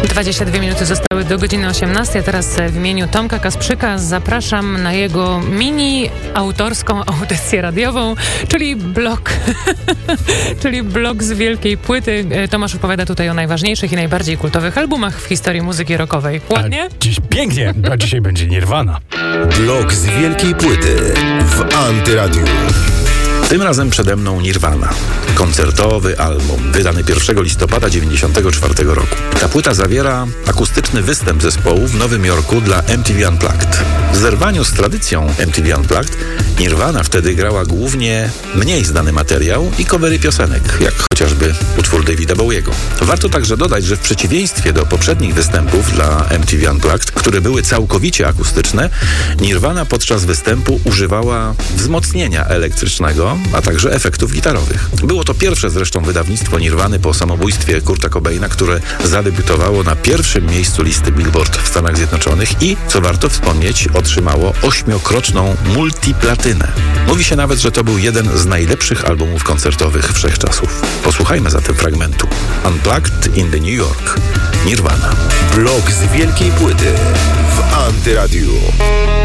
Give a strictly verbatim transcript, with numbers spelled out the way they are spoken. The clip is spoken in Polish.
dwadzieścia dwie minuty zostały do godziny osiemnastej, a teraz w imieniu Tomka Kasprzyka zapraszam na jego mini autorską audycję radiową, czyli blog, czyli blog z wielkiej płyty. Tomasz opowiada tutaj o najważniejszych i najbardziej kultowych albumach w historii muzyki rockowej. Ładnie? A dziś pięknie, a dzisiaj będzie Nirvana. Blog z wielkiej płyty w Antyradiu. Tym razem przede mną Nirvana. Koncertowy album, wydany pierwszego listopada dziewięćdziesiątego czwartego roku. Ta płyta zawiera akustyczny występ zespołu w Nowym Jorku dla M T V Unplugged. W zerwaniu z tradycją M T V Unplugged Nirvana wtedy grała głównie mniej znany materiał i covery piosenek, jak chociażby utwór Davida Bowiego. Warto także dodać, że w przeciwieństwie do poprzednich występów dla M T V Unplugged, które były całkowicie akustyczne, Nirvana podczas występu używała wzmocnienia elektrycznego, a także efektów gitarowych. Było to pierwsze zresztą wydawnictwo Nirwany po samobójstwie Kurta Cobaina, które zadebiutowało na pierwszym miejscu listy Billboard w Stanach Zjednoczonych i, co warto wspomnieć, otrzymało ośmiokroczną multiplatynę. Mówi się nawet, że to był jeden z najlepszych albumów koncertowych wszechczasów. Posłuchajmy zatem fragmentu. Unplugged in the New York. Nirvana. Blog z wielkiej płyty w Antyradiu.